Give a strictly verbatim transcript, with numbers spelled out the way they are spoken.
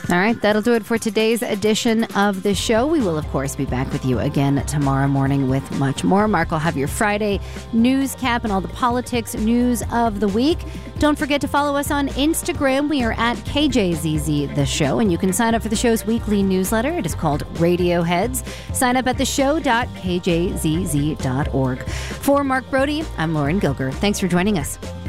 All right, that'll do it for today's edition of the show. We will, of course, be back with you again tomorrow morning with much more. Mark will have your Friday news cap and all the politics news of the week. Don't forget to follow us on Instagram. We are at K J Z Z The Show, and you can sign up for the show's weekly newsletter. It is called Radioheads. Sign up at the show dot k j z z dot org. For Mark Brody, I'm Lauren Gilger. Thanks for joining us.